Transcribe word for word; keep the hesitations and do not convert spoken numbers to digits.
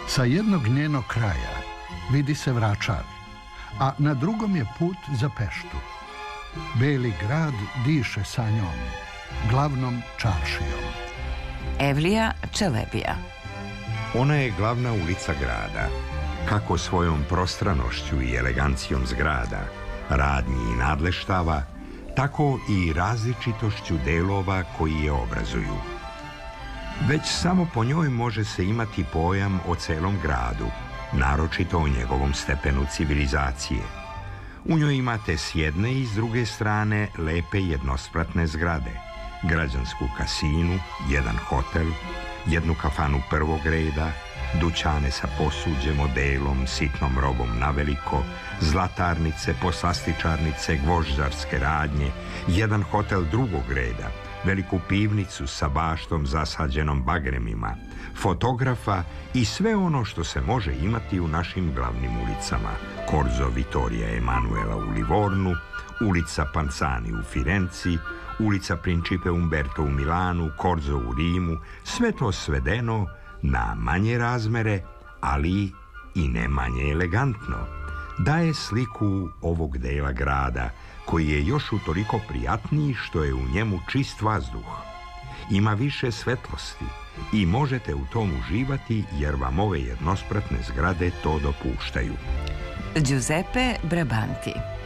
Sa jednog njenog kraja vidi se Vračar, a na drugom je put za Peštu. Beli grad diše sa njom, glavnom čaršijom. Evlija Čelebija. Ona je glavna ulica grada, kako svojom prostranošću i elegancijom zgrada, radnji i nadleštava, tako i različitošću delova koji je obrazuju. Već samo po njoj može se imati pojam o celom gradu, naročito o njegovom stepenu civilizacije. U njoj imate s jedne i s druge strane lepe jednospratne zgrade, građansku kasinu, jedan hotel, jednu kafanu prvog reda, dućane sa posuđem, odelom, sitnom robom naveliko, zlatarnice, poslastičarnice, gvožđarske radnje, jedan hotel drugog reda, veliku pivnicu sa baštom zasađenom bagremima, fotografa i sve ono što se može imati u našim glavnim ulicama. Korzo Vittoria Emanuela u Livornu, ulica Panzani u Firenci, ulica Principe Umberto u Milanu, Korzo u Rimu, sve to svedeno na manje razmere, ali i ne manje elegantno. Daje sliku ovog dela grada, koji je još utoliko prijatniji što je u njemu čist vazduh. Ima više svetlosti i možete u tom uživati jer vam ove jednospratne zgrade to dopuštaju. Giuseppe Brabanti.